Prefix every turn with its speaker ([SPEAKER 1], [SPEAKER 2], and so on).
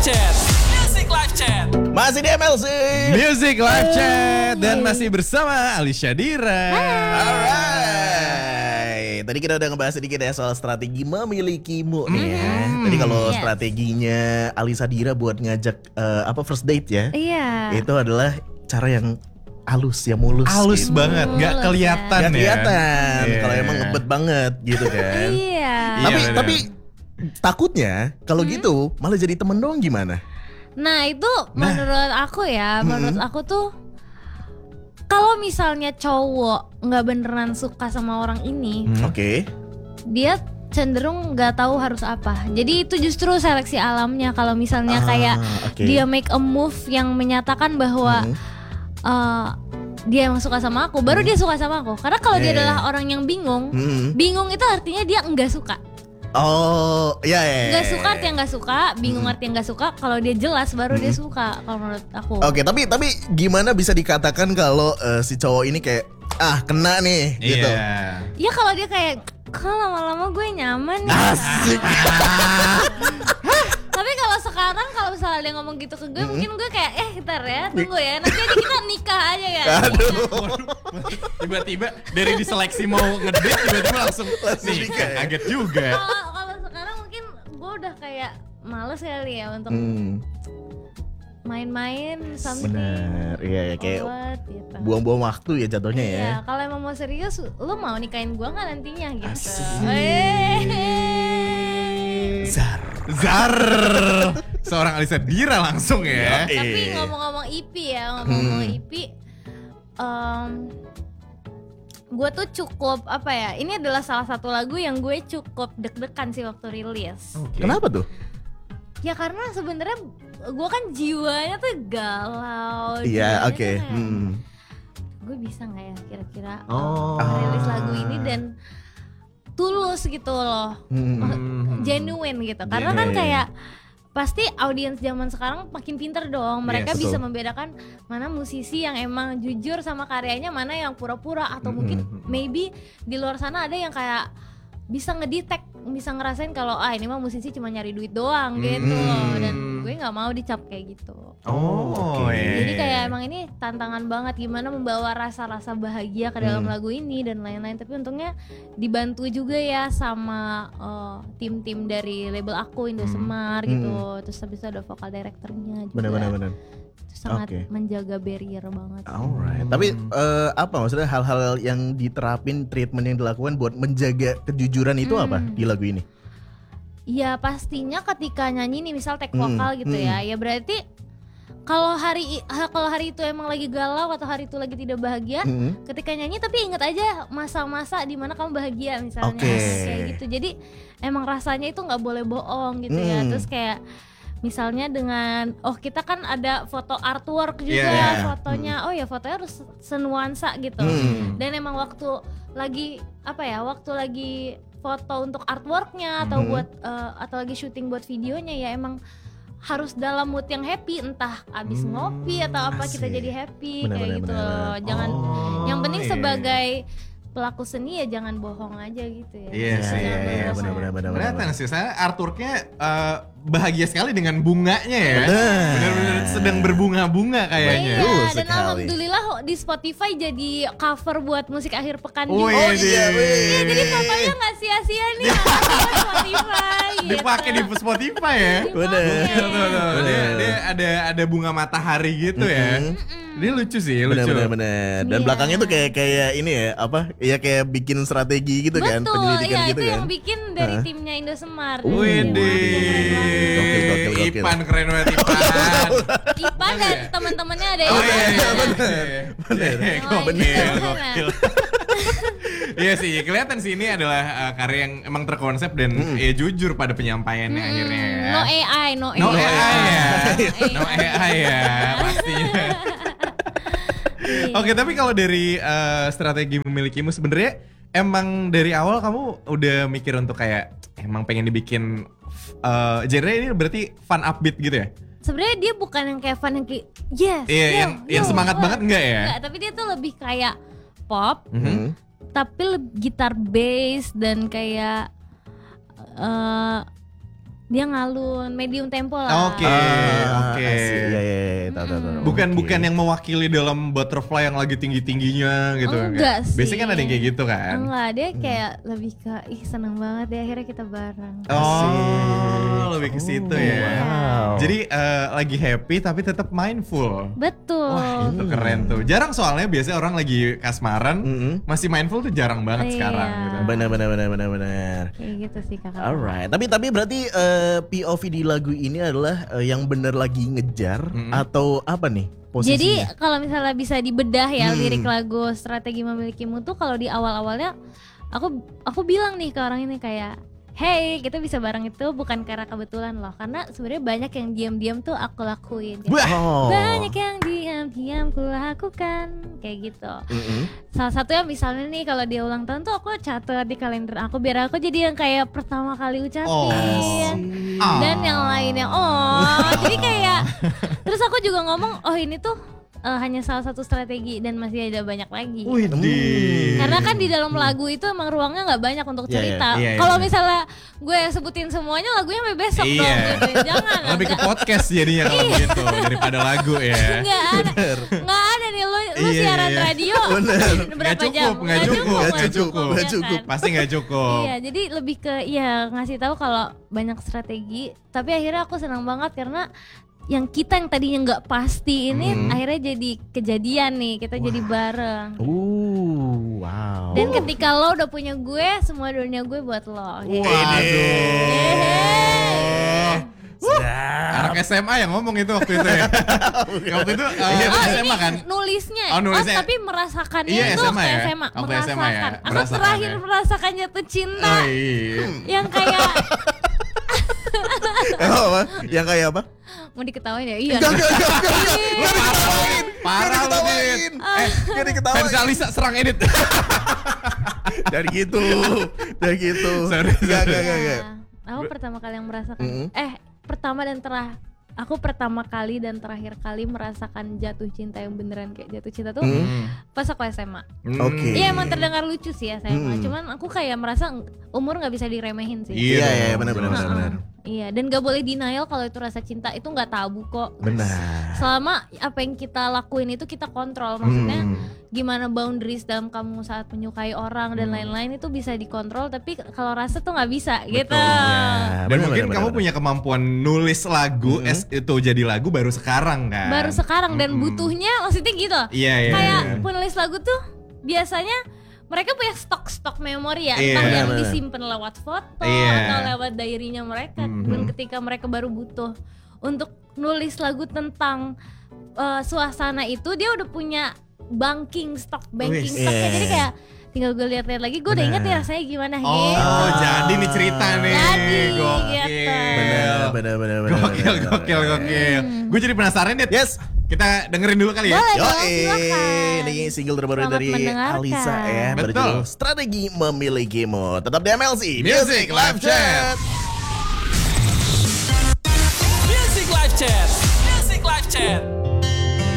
[SPEAKER 1] Chat. Music Live Chat.
[SPEAKER 2] Masih di MLC
[SPEAKER 3] Music Live Chat dan masih bersama Alisha Dira.
[SPEAKER 2] Alright. Tadi kita udah ngebahas sedikit ya soal strategi memilikimu nih ya. Tadi kalau strateginya Alisha Dira buat ngajak first date ya.
[SPEAKER 4] Iya.
[SPEAKER 2] Itu adalah cara yang halus ya, mulus.
[SPEAKER 3] Halus
[SPEAKER 2] gitu.
[SPEAKER 3] banget, gak kelihatan
[SPEAKER 2] Gak
[SPEAKER 3] ya.
[SPEAKER 2] kelihatan
[SPEAKER 3] Iya.
[SPEAKER 2] kalau emang ngebet banget gitu kan.
[SPEAKER 4] Iya.
[SPEAKER 2] Tapi takutnya kalau gitu malah jadi temen doang gimana?
[SPEAKER 4] Nah itu menurut aku ya, menurut aku tuh kalau misalnya cowok nggak beneran suka sama orang ini,
[SPEAKER 2] Oke.
[SPEAKER 4] dia cenderung nggak tahu harus apa. Jadi itu justru seleksi alamnya. Kalau misalnya kayak
[SPEAKER 2] oke.
[SPEAKER 4] dia make a move yang menyatakan bahwa dia emang suka sama aku, baru dia suka sama aku. Karena kalau dia adalah orang yang bingung, bingung itu artinya dia enggak suka.
[SPEAKER 2] Oh, ya.
[SPEAKER 4] Nggak suka artinya nggak suka, bingung artinya nggak suka. Kalau dia jelas baru dia suka. Kalau menurut aku.
[SPEAKER 2] Oke, tapi gimana bisa dikatakan kalau si cowok ini kayak kena nih gitu.
[SPEAKER 4] Ya kalau dia kayak kok lama-lama gue nyaman nih.
[SPEAKER 2] Asik.
[SPEAKER 4] Tapi kalau sekarang kalau misalnya dia ngomong gitu ke gue, mungkin gue kayak ntar ya, tunggu ya, nanti aja kita nikah aja ya.
[SPEAKER 3] Tiba-tiba dari diseleksi mau ngedate tiba-tiba langsung nih,
[SPEAKER 2] nikah ya?
[SPEAKER 3] kaget juga.
[SPEAKER 4] Kalau sekarang mungkin gue udah kayak males kali ya untuk main-main something.
[SPEAKER 2] Bener, iya kayak
[SPEAKER 4] What, gitu.
[SPEAKER 2] buang-buang waktu ya jatuhnya ya.
[SPEAKER 4] Iya, kalau emang mau serius, lu mau nikahin gue nggak nantinya gitu.
[SPEAKER 2] Zar.
[SPEAKER 3] Seorang Alisha Dira langsung ya.
[SPEAKER 4] Tapi ngomong-ngomong IP ya, IP, gue tuh cukup ini adalah salah satu lagu yang gue cukup deg-degan sih waktu rilis.
[SPEAKER 2] Kenapa tuh?
[SPEAKER 4] Ya karena sebenarnya gue kan jiwanya tuh galau.
[SPEAKER 2] Iya,
[SPEAKER 4] jiwanya
[SPEAKER 2] oke.
[SPEAKER 4] tuh kayak, gue bisa nggak ya kira-kira rilis lagu ini dan tulus gitu loh, genuine gitu. Karena kan kayak pasti audiens zaman sekarang makin pinter dong. Mereka bisa membedakan mana musisi yang emang jujur sama karyanya, mana yang pura-pura atau mungkin maybe di luar sana ada yang kayak bisa ngedetect, bisa ngerasain kalau ini mah musisi cuma nyari duit doang gitu loh. Dan gue nggak mau dicap kayak gitu. Jadi kayak emang ini tantangan banget gimana membawa rasa-rasa bahagia ke dalam lagu ini dan lain-lain. Tapi untungnya dibantu juga ya sama tim-tim dari label aku Indosemar gitu. Terus habis itu ada vokal directornya juga.
[SPEAKER 2] Benar.
[SPEAKER 4] Itu sangat menjaga barrier banget.
[SPEAKER 2] Alright. Tapi apa maksudnya hal-hal yang diterapin, treatment yang dilakukan buat menjaga kejujuran itu apa di lagu ini?
[SPEAKER 4] Ya pastinya ketika nyanyi nih misal take vokal gitu ya berarti kalau hari itu emang lagi galau atau hari itu lagi tidak bahagia, ketika nyanyi tapi ingat aja masa-masa di mana kamu bahagia misalnya kayak gitu. Jadi emang rasanya itu nggak boleh bohong gitu ya. Terus kayak misalnya dengan kita kan ada foto artwork juga fotonya, fotonya harus senuansa gitu. Dan emang waktu lagi foto untuk artworknya atau buat atau lagi syuting buat videonya ya emang harus dalam mood yang happy, entah abis ngopi atau apa kita jadi happy gitu loh. Jangan yang penting sebagai pelaku seni ya jangan bohong aja gitu ya.
[SPEAKER 2] Iya, benar.
[SPEAKER 3] Kelihatan sih, saya artworknya bahagia sekali dengan bunganya ya. Benar-benar sedang berbunga-bunga kayaknya.
[SPEAKER 4] Iya, dan alhamdulillah di Spotify jadi cover buat musik akhir pekan juga.
[SPEAKER 3] Iya,
[SPEAKER 4] jadi fotonya nggak sia-sia nih di Spotify.
[SPEAKER 3] Dipakai di Spotify ya.
[SPEAKER 2] Benar.
[SPEAKER 3] Dia ada bunga matahari gitu ya. Dia lucu sih, lucu.
[SPEAKER 2] Benar. Dan belakangnya tuh kayak ini ya, ya kayak bikin strategi gitu kan, penyelidikan gitu
[SPEAKER 4] itu
[SPEAKER 2] kan.
[SPEAKER 4] yang bikin dari timnya Indosemar.
[SPEAKER 2] Gokil.
[SPEAKER 3] Ipan keren banget Ipan.
[SPEAKER 4] Ipan dan teman-temannya ada yang
[SPEAKER 3] Gokil. Iya sih, kelihatan sih ini adalah karya yang emang terkonsep dan ya jujur pada penyampaiannya akhirnya ya.
[SPEAKER 4] No AI
[SPEAKER 3] ya pastinya. Oke, tapi kalau dari strategi memilikimu sebenarnya emang dari awal kamu udah mikir untuk kayak emang pengen dibikin genre ini berarti fun upbeat gitu ya?
[SPEAKER 4] Sebenarnya dia bukan yang kayak fun yang kayak
[SPEAKER 3] yang semangat banget enggak ya?
[SPEAKER 4] Enggak, tapi dia tuh lebih kayak pop, tapi gitar bass dan kayak dia ngalun, medium tempo lah.
[SPEAKER 3] Oke.
[SPEAKER 2] Iya. Tahu.
[SPEAKER 3] Bukan yang mewakili dalam butterfly yang lagi tinggi-tingginya gitu.
[SPEAKER 4] Enggak sih.
[SPEAKER 3] Biasanya kan ada yang kayak gitu kan.
[SPEAKER 4] Enggak, dia kayak lebih ke seneng banget ya akhirnya kita bareng.
[SPEAKER 3] Oh, lebih ke situ ya.
[SPEAKER 2] Wow.
[SPEAKER 3] Jadi lagi happy tapi tetap mindful.
[SPEAKER 4] Betul.
[SPEAKER 3] Wah, itu keren tuh. Jarang soalnya biasanya orang lagi kasmaran masih mindful tuh jarang banget
[SPEAKER 4] Iya.
[SPEAKER 3] sekarang gitu.
[SPEAKER 2] Benar.
[SPEAKER 4] Kayak gitu sih kakak.
[SPEAKER 2] Alright, tapi berarti POV di lagu ini adalah yang bener lagi ngejar atau apa nih posisinya?
[SPEAKER 4] Jadi kalau misalnya bisa dibedah ya lirik lagu Strategi Memilikimu tuh kalau di awal-awalnya aku bilang nih ke orang ini kayak, hey, kita bisa bareng itu bukan karena kebetulan loh, karena sebenarnya banyak yang diam-diam tuh aku lakuin. Banyak yang diam-diam ku lakukan kayak gitu. Salah satunya misalnya nih kalau dia ulang tahun tuh aku catat di kalender aku biar aku jadi yang kayak pertama kali ucapin. Dan yang lainnya jadi kayak terus aku juga ngomong ini tuh hanya salah satu strategi dan masih ada banyak lagi. Karena kan di dalam lagu itu emang ruangnya nggak banyak untuk cerita. Kalau misalnya gue sebutin semuanya lagunya sampai besok dong. Gitu. Jangan.
[SPEAKER 3] Lebih ke podcast jadinya kalau gitu daripada lagu ya.
[SPEAKER 4] Nggak ada nih lu siaran radio. Berapa jam?
[SPEAKER 3] Nggak cukup. Pasti nggak cukup.
[SPEAKER 4] Iya, jadi lebih ke ngasih tahu kalau banyak strategi. Tapi akhirnya aku senang banget karena yang tadinya nggak pasti ini akhirnya jadi kejadian nih, kita jadi bareng.
[SPEAKER 2] Wow.
[SPEAKER 4] Dan ketika lo udah punya gue, semua dunia gue buat lo.
[SPEAKER 3] Anak SMA yang ngomong itu waktu itu ya. Waktu itu SMA kan.
[SPEAKER 4] Nulisnya. Tapi merasakannya
[SPEAKER 3] iya,
[SPEAKER 4] itu
[SPEAKER 3] SMA ya?
[SPEAKER 4] SMA.
[SPEAKER 3] Waktu SMA ya?
[SPEAKER 4] Aku terakhir merasakan jatuh cinta. Yang kayak
[SPEAKER 2] Yang kayak apa?
[SPEAKER 4] mau diketawain ya? Iya.
[SPEAKER 3] Parah lu, Dit.
[SPEAKER 2] Gak diketawain.
[SPEAKER 3] Fans Alisa serang edit.
[SPEAKER 2] Dari gitu.
[SPEAKER 3] Sorry.
[SPEAKER 2] Gak.
[SPEAKER 4] Aku pertama kali yang merasakan aku pertama kali dan terakhir kali merasakan jatuh cinta yang beneran kayak jatuh cinta tuh pas aku SMA.
[SPEAKER 2] Oke.
[SPEAKER 4] Iya emang terdengar lucu sih ya SMA, cuman aku kayak merasa umur nggak bisa diremehin sih.
[SPEAKER 2] Iya benar.
[SPEAKER 4] Iya, dan gak boleh denial kalau itu rasa cinta itu nggak tabu kok.
[SPEAKER 2] Benar.
[SPEAKER 4] Selama apa yang kita lakuin itu kita kontrol, maksudnya gimana boundaries dalam kamu saat menyukai orang dan lain-lain itu bisa dikontrol, tapi kalau rasa tuh nggak bisa gitu.
[SPEAKER 2] Ya,
[SPEAKER 3] Dan mungkin kamu punya kemampuan nulis lagu itu jadi lagu baru sekarang kan?
[SPEAKER 4] Baru sekarang dan butuhnya maksudnya gitu.
[SPEAKER 3] Iya.
[SPEAKER 4] Kayak penulis lagu tuh biasanya mereka punya stok memori ya, entah yang disimpan lewat foto atau lewat diary-nya mereka. Dan ketika mereka baru butuh untuk nulis lagu tentang suasana itu, dia udah punya banking stoknya. Jadi kayak tinggal gue lihat-lihat lagi, gue udah inget nih rasanya gimana gitu.
[SPEAKER 3] Jadi nih cerita nih.
[SPEAKER 2] Bener.
[SPEAKER 3] Gokil. Gue jadi penasaran deh.
[SPEAKER 2] Yes.
[SPEAKER 3] Kita dengerin dulu kali ya.
[SPEAKER 2] Ini single terbaru
[SPEAKER 4] Selamat
[SPEAKER 2] dari
[SPEAKER 4] mendengarkan.
[SPEAKER 2] Alisa ya,
[SPEAKER 3] Betul.
[SPEAKER 2] berjudul Strategi Memilikimu. Tetap di MLC
[SPEAKER 3] Music Live Chat.
[SPEAKER 1] Music Live Chat.